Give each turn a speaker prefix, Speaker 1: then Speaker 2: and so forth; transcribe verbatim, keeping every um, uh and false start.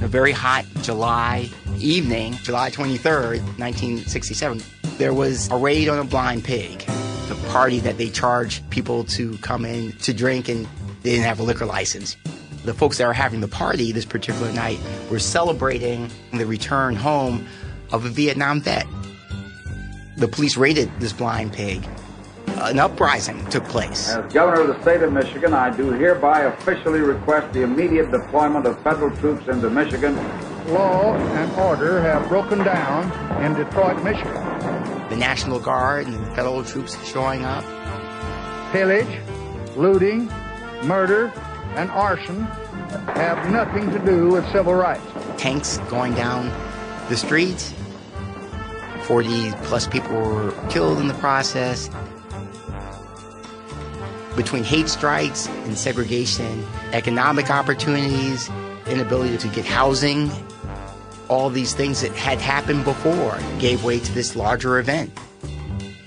Speaker 1: very hot July evening, July twenty-third, nineteen sixty-seven, there was a raid on a blind pig, the party that they charge people to come in to drink, and they didn't have a liquor license. The folks that were having the party this particular night were celebrating the return home of a Vietnam vet. The police raided this blind pig. An uprising took place.
Speaker 2: As Governor of the state of Michigan, I do hereby officially request the immediate deployment of federal troops into Michigan.
Speaker 3: Law and order have broken down in Detroit, Michigan.
Speaker 1: The National Guard and the federal troops showing up.
Speaker 3: Pillage, looting, murder, and arson have nothing to do with civil rights.
Speaker 1: Tanks going down the streets. forty plus people were killed in the process. Between hate strikes and segregation, economic opportunities, inability to get housing, all these things that had happened before gave way to this larger event.